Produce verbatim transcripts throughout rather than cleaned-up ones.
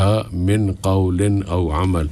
بها من قول أو عمل.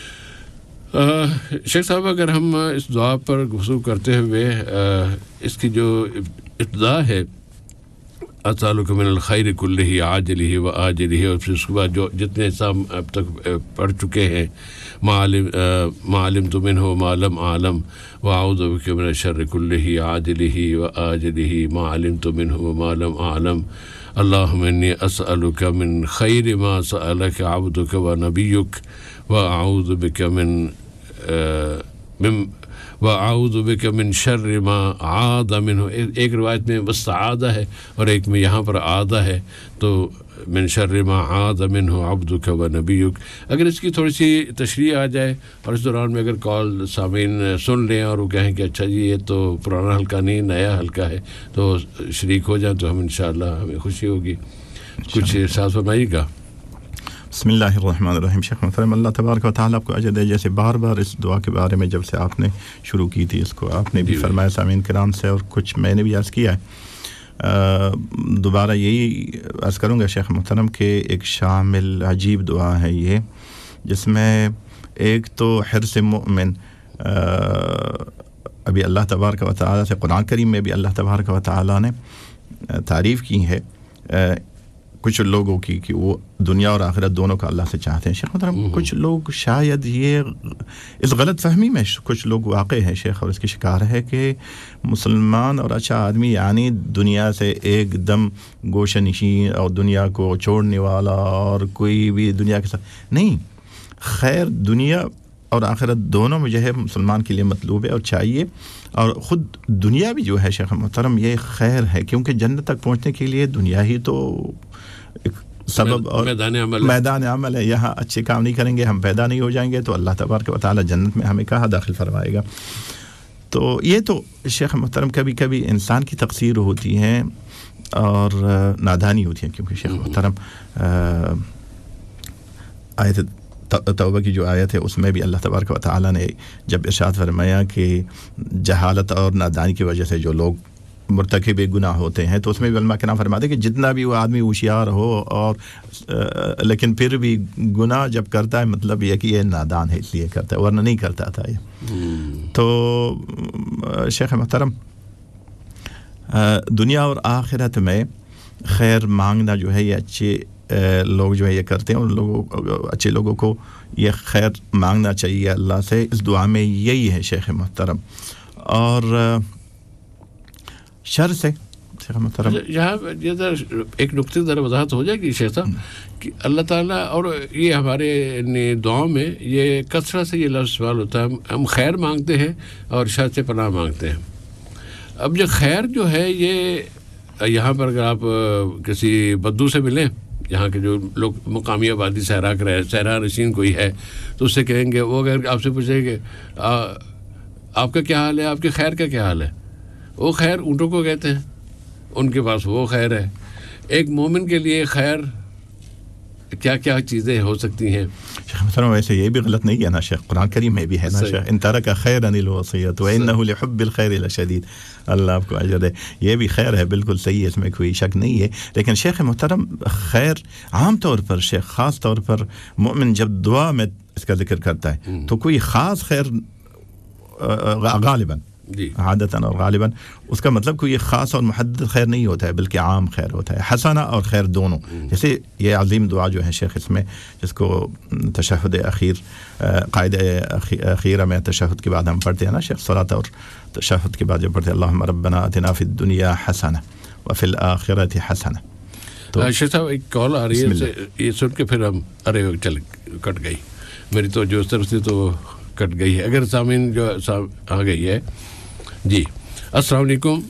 شیخ صاحب اگر ہم اس دعا پر گفتگو کرتے ہوئے اس کی جو ابتدا ہے اسالک من الخیر کلہ عاجلہ و آجلہ، اور پھر اس کے بعد جو جتنے ہم اب تک پڑھ چکے ہیں ما علمت منہ ما لم اعلم واعوذ بک من الشر کلہ عاجلہ و آجلہ ما علمت منہ ما لم اعلم اللہم انی اسألک من خیر ما سألک عبدک و نبیک واعوذ بک من من واعوذ بک من شر ما عاد منہ. ایک روایت میں بس عاد ہے اور ایک میں یہاں پر عاد ہے، تو من شر ما عاد منہ عبدک و نبیک. اگر اس کی تھوڑی سی تشریح آ جائے اور اس دوران میں اگر کال سامعین سن لیں اور وہ کہیں کہ اچھا جی یہ تو پرانا حلقہ نہیں نیا حلقہ ہے، تو شریک ہو جائیں تو ہم انشاءاللہ ہمیں خوشی ہوگی. کچھ ارشاد فرمائیے گا. بسم اللہ الرحمن الرحیم. شیخ محترم اللہ تبارک و تعالیٰ آپ کو اجر دے. جیسے بار بار اس دعا کے بارے میں جب سے آپ نے شروع کی تھی اس کو آپ نے بھی فرمایا سامعین کرام سے، اور کچھ میں نے بھی عرض کیا ہے، دوبارہ یہی عرض کروں گا شیخ محترم کہ ایک شامل عجیب دعا ہے یہ، جس میں ایک تو حرص مومن، ابھی اللہ تبارک و تعالیٰ سے قرآن کریم میں بھی اللہ تبارک و تعالیٰ نے تعریف کی ہے کچھ لوگوں کی کہ وہ دنیا اور آخرت دونوں کا اللہ سے چاہتے ہیں. شیخ محترم کچھ لوگ شاید یہ اس غلط فہمی میں کچھ لوگ واقع ہیں شیخ، اور اس کی شکار ہے کہ مسلمان اور اچھا آدمی یعنی دنیا سے ایک دم گوشہ نشین اور دنیا کو چھوڑنے والا اور کوئی بھی دنیا کے ساتھ نہیں. خیر دنیا اور آخرت دونوں میں جو ہے مسلمان کے لیے مطلوب ہے اور چاہیے، اور خود دنیا بھی جو ہے شیخ محترم یہ خیر ہے، کیونکہ جنت تک پہنچنے کے لیے دنیا ہی تو ایک سبب اور میدان عمل میدان عمل ہے. یہاں اچھے کام نہیں کریں گے ہم پیدا نہیں ہو جائیں گے تو اللہ تبارک و تعالی جنت میں ہمیں کہاں داخل فرمائے گا. تو یہ تو شیخ محترم کبھی کبھی انسان کی تقصیر ہوتی ہے اور نادانی ہوتی ہے، کیونکہ شیخ محترم آیت توبہ کی جو آیت ہے اس میں بھی اللہ تبارک و تعالی نے جب ارشاد فرمایا کہ جہالت اور نادانی کی وجہ سے جو لوگ مرتکب گناہ ہوتے ہیں، تو اس میں بھی علماء کرام فرماتے ہیں کہ جتنا بھی وہ آدمی ہوشیار ہو اور لیکن پھر بھی گناہ جب کرتا ہے مطلب یہ کہ یہ نادان ہے اس لیے کرتا ہے، ورنہ نہیں کرتا تھا یہ. تو شیخ محترم دنیا اور آخرت میں خیر مانگنا جو ہے یہ اچھے لوگ جو ہے یہ کرتے ہیں، ان لوگوں اچھے لوگوں کو یہ خیر مانگنا چاہیے اللہ سے. اس دعا میں یہی ہے شیخ محترم. اور شر سے شیخ محترم یہاں ایک نقطے ذرا وضاحت ہو جائے گی شیخ صاحب کہ اللہ تعالیٰ اور یہ ہمارے دعاؤں میں یہ کثرت سے یہ لفظ سوال ہوتا ہے، ہم خیر مانگتے ہیں اور شر سے پناہ مانگتے ہیں. اب جو خیر جو ہے یہ یہاں پر اگر آپ کسی بدو سے ملیں، یہاں کے جو لوگ مقامی آبادی صحرا کے رہے صحرا نشین کوئی ہے تو اس سے کہیں گے، وہ اگر آپ سے پوچھیں گے آپ کا کیا حال ہے، آپ کے خیر کا کیا حال ہے، وہ خیر اونٹوں کو کہتے ہیں، ان کے پاس وہ خیر ہے. ایک مومن کے لیے خیر کیا کیا چیزیں ہو سکتی ہیں؟ شیخ محترم ویسے یہ بھی غلط نہیں ہے نا شیخ، قرآن کریم میں بھی ہے نا شیخ، ان ترک خیرا الوصیۃ وانہ لحب الخیر لشدید. اللہ آپ کو اجر دے. یہ بھی خیر ہے، بالکل صحیح ہے، اس میں کوئی شک نہیں ہے. لیکن شیخ محترم خیر عام طور پر شیخ خاص طور پر مومن جب دعا میں اس کا ذکر کرتا ہے تو کوئی خاص خیر غالباً جی عادتاً اور غالباً اس کا مطلب کوئی خاص اور محدد خیر نہیں ہوتا ہے، بلکہ عام خیر ہوتا ہے، حسنہ اور خیر دونوں. جیسے یہ عظیم دعا جو ہے شیخ اس میں جس کو تشہد اخیر قائد اخیرہ میں تشہد کے بعد ہم پڑھتے ہیں نا شیخ، صلاۃ اور تشہد کے بعد جو پڑھتے ہیں اللہم ربنا آتنا فی الدنیا حسنہ وفی الآخرۃ حسنہ. تو شیخ صاحب ایک کال آ رہی ہے، یہ سن کے پھر ہم ارے چل کٹ گئی میری تو جو اس طرف سے تو کٹ گئی ہے. اگر سامعین جو آ گئی ہے. جی السلام علیکم.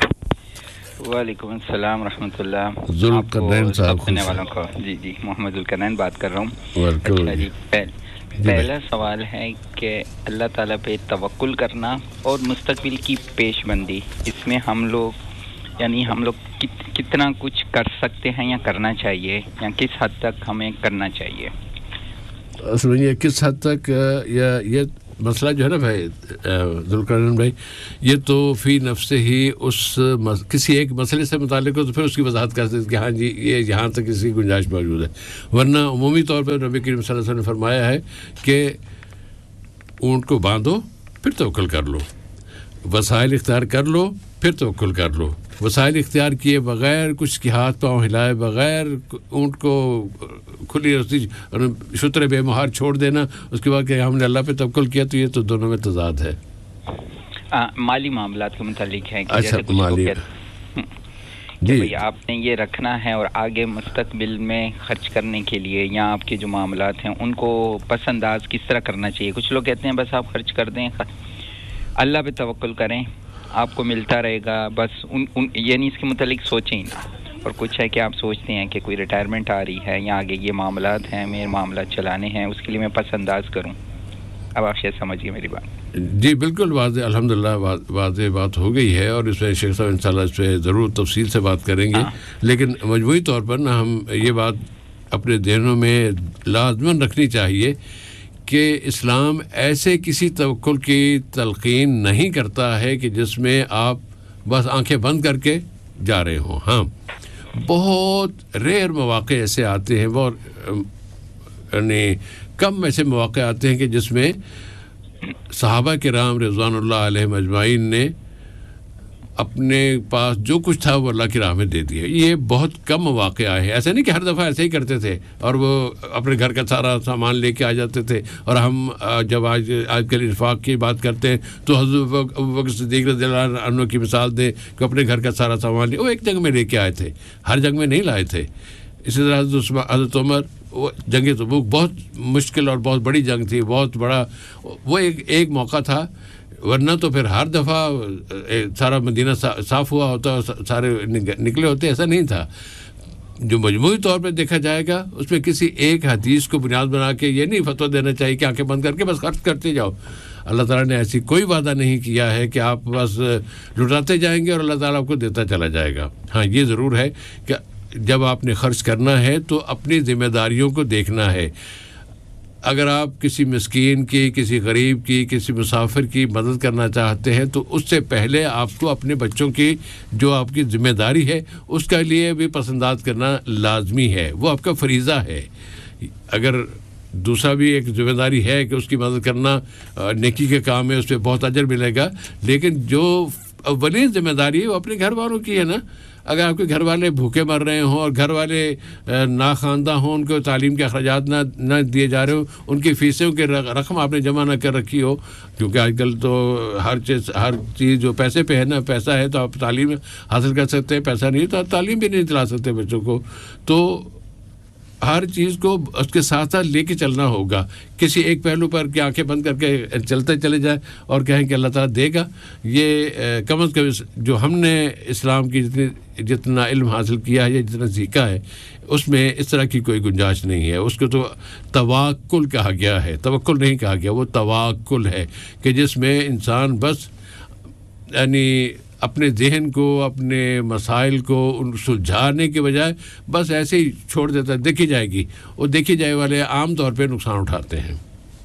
وعلیکم السلام رحمۃ اللہ. ذوالقرنین صاحب سننے والوں کو جی جی محمد ذوالقرنین بات کر رہا ہوں. اچھا جی پہلا سوال ہے کہ اللہ تعالیٰ پہ توکل کرنا اور مستقبل کی پیش بندی، اس میں ہم لوگ یعنی ہم لوگ کتنا کچھ کر سکتے ہیں یا کرنا چاہیے، یا کس حد تک ہمیں کرنا چاہیے؟ اصل یہ کس حد تک یا یہ مسئلہ جو ہے نا بھائی ذوالقرنین بھائی، یہ تو فی نفس ہی اس کسی ایک مسئلے سے متعلق ہو تو پھر اس کی وضاحت کرتے ہیں کہ ہاں جی یہ یہاں تک اس کی گنجائش موجود ہے، ورنہ عمومی طور پر نبی کریم صلی اللہ علیہ وسلم نے فرمایا ہے کہ اونٹ کو باندھو پھر توکل کر لو، وسائل اختیار کر لو پھر توکل کر لو، وسائل اختیار کیے بغیر کچھ کی ہاتھ پاؤں ہلائے بغیر اونٹ کو کھلی رسی شتر بے مہار چھوڑ دینا، اس کے بعد کہ ہم نے اللہ پہ توکل کیا، تو یہ تو دونوں میں تضاد ہے۔ آ, مالی معاملات کے متعلق ہے کہ اچھا جیسے مالی جی بھئی آپ نے یہ رکھنا ہے اور آگے مستقبل میں خرچ کرنے کے لیے یا آپ کے جو معاملات ہیں ان کو پس انداز کس طرح کرنا چاہیے؟ کچھ لوگ کہتے ہیں بس آپ خرچ کر دیں، اللہ پہ توکل کریں، آپ کو ملتا رہے گا، بس ان, ان یعنی اس کے متعلق سوچیں ہی نہ، اور کچھ ہے کہ آپ سوچتے ہیں کہ کوئی ریٹائرمنٹ آ رہی ہے یا آگے یہ معاملات ہیں، میرے معاملات چلانے ہیں، اس کے لیے میں پس انداز کروں۔ اب آپ شاید سمجھیے میری بات۔ جی بالکل واضح، الحمدللہ واضح بات ہو گئی ہے، اور اس میں شیخ صاحب انشاءاللہ اس پہ ضرور تفصیل سے بات کریں گے، لیکن مجموعی طور پر نا ہم یہ بات اپنے ذہنوں میں لازماً رکھنی چاہیے کہ اسلام ایسے کسی توکل کی تلقین نہیں کرتا ہے کہ جس میں آپ بس آنکھیں بند کر کے جا رہے ہوں۔ ہاں بہت ریئر مواقع ایسے آتے ہیں، بہت یعنی کم ایسے مواقع آتے ہیں کہ جس میں صحابہ کرام رضوان اللہ علیہم اجمعین نے اپنے پاس جو کچھ تھا وہ اللہ کی راہ میں دے دیا۔ یہ بہت کم مواقع آئے ہیں، ایسا نہیں کہ ہر دفعہ ایسے ہی کرتے تھے اور وہ اپنے گھر کا سارا سامان لے کے آ جاتے تھے، اور ہم جب آج آج کل انفاق کی بات کرتے ہیں تو حضرت ابوبکر صدیق رضی اللہ عنہ کی مثال دیں کہ اپنے گھر کا سارا سامان لے، وہ ایک جنگ میں لے کے آئے تھے، ہر جنگ میں نہیں لائے تھے۔ اسی طرح حضرت عمر، وہ جنگ تبوک بہت مشکل اور بہت بڑی جنگ تھی، بہت بڑا، وہ ایک ایک موقع تھا، ورنہ تو پھر ہر دفعہ سارا مدینہ صاف ہوا ہوتا، سارے نکلے ہوتے، ایسا نہیں تھا۔ جو مجموعی طور پہ دیکھا جائے گا اس میں کسی ایک حدیث کو بنیاد بنا کے یہ نہیں فتویٰ دینا چاہیے کہ آنکھیں بند کر کے بس خرچ کرتے جاؤ۔ اللہ تعالیٰ نے ایسی کوئی وعدہ نہیں کیا ہے کہ آپ بس لٹاتے جائیں گے اور اللہ تعالیٰ آپ کو دیتا چلا جائے گا۔ ہاں یہ ضرور ہے کہ جب آپ نے خرچ کرنا ہے تو اپنی ذمہ داریوں کو دیکھنا ہے۔ اگر آپ کسی مسکین کی، کسی غریب کی، کسی مسافر کی مدد کرنا چاہتے ہیں تو اس سے پہلے آپ کو اپنے بچوں کی جو آپ کی ذمہ داری ہے اس کے لیے بھی پسنداز کرنا لازمی ہے، وہ آپ کا فریضہ ہے۔ اگر دوسرا بھی ایک ذمہ داری ہے کہ اس کی مدد کرنا نیکی کے کام ہے، اس پہ بہت اجر ملے گا، لیکن جو اولین ذمہ داری ہے وہ اپنے گھر والوں کی ہے نا۔ اگر آپ کے گھر والے بھوکے مر رہے ہوں اور گھر والے ناخواندہ ہوں، ان کو تعلیم کے اخراجات نہ نہ دیے جا رہے ہوں، ان کی فیسوں کی رقم آپ نے جمع نہ کر رکھی ہو، کیونکہ آج کل تو ہر چیز ہر چیز جو پیسے پہ ہے نا، پیسہ ہے تو آپ تعلیم حاصل کر سکتے ہیں، پیسہ نہیں تو آپ تعلیم بھی نہیں دلا سکتے بچوں کو۔ تو ہر چیز کو اس کے ساتھ ساتھ لے کے چلنا ہوگا، کسی ایک پہلو پر کہ آنکھیں بند کر کے چلتے چلے جائیں اور کہیں کہ اللہ تعالیٰ دے گا، یہ کم از کم جو ہم نے اسلام کی جتنی جتنا علم حاصل کیا ہے یا جتنا سیکھا ہے اس میں اس طرح کی کوئی گنجائش نہیں ہے۔ اس کو تو توکل کہا گیا ہے، توکل نہیں کہا گیا، وہ توکل ہے کہ جس میں انسان بس یعنی اپنے ذہن کو، اپنے مسائل کو سلجھانے کے بجائے بس ایسے ہی چھوڑ دیتا ہے، دیکھی جائے گی، وہ دیکھی جائے والے عام طور پہ نقصان اٹھاتے ہیں۔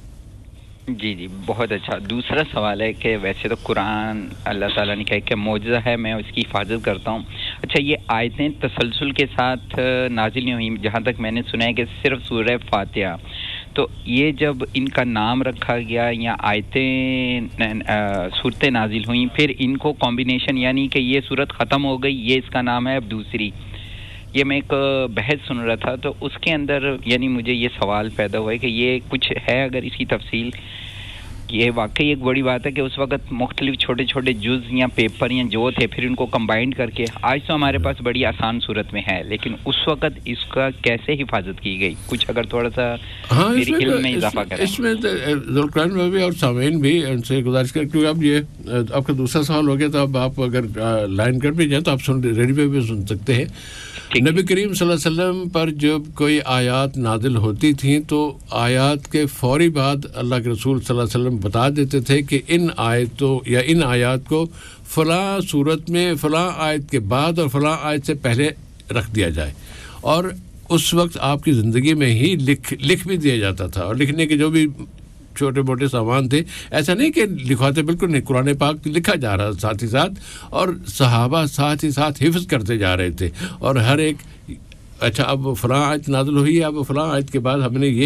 جی جی بہت اچھا۔ دوسرا سوال ہے کہ ویسے تو قرآن اللہ تعالیٰ نے کہا کہ معجزہ ہے، میں اس کی حفاظت کرتا ہوں۔ اچھا یہ آیتیں تسلسل کے ساتھ نازل نہیں ہوئی، جہاں تک میں نے سنا ہے کہ صرف سورہ فاتحہ، تو یہ جب ان کا نام رکھا گیا یا آیتیں صورتیں نازل ہوئیں، پھر ان کو کمبینیشن یعنی کہ یہ صورت ختم ہو گئی، یہ اس کا نام ہے اب دوسری، یہ میں ایک بحث سن رہا تھا تو اس کے اندر یعنی مجھے یہ سوال پیدا ہوا ہے کہ یہ کچھ ہے اگر اس کی تفصیل، یہ واقعی ایک بڑی بات ہے کہ اس وقت مختلف چھوٹے چھوٹے جز یا پیپر یا جو تھے پھر ان کو کمبائنڈ کر کے، آج تو ہمارے پاس بڑی آسان صورت میں ہے، لیکن اس وقت اس کا کیسے حفاظت کی گئی؟ کچھ اگر تھوڑا سا میری علم میں اضافہ کریں۔ اس میں ذوالقرنین میں بھی اور سامعین بھی ان سے گزارش کر، کیونکہ اب یہ آپ کا دوسرا سوال ہو گیا تو اب آپ اگر لائن کر بھی جائیں تو آپ سن ریڈیو پہ بھی سن سکتے ہیں۔ نبی کریم صلی اللہ علیہ وسلم پر جب کوئی آیات نازل ہوتی تھیں تو آیات کے فوری بعد اللہ کے رسول صلی اللہ علیہ وسلم بتا دیتے تھے کہ ان آیتوں یا ان آیات کو فلاں صورت میں فلاں آیت کے بعد اور فلاں آیت سے پہلے رکھ دیا جائے، اور اس وقت آپ کی زندگی میں ہی لکھ لکھ بھی دیا جاتا تھا، اور لکھنے کے جو بھی چھوٹے موٹے سامان تھے, ایسا نہیں کہ لکھواتے, بالکل نہیں, قرآن پاک لکھا جا رہا ساتھ ہی ساتھ, اور صحابہ ساتھ ہی ساتھ حفظ کرتے جا رہے تھے, اور ہر ایک اچھا اب فلاں آیت نازل ہوئی ہے, اب فلاں آیت کے بعد ہم نے یہ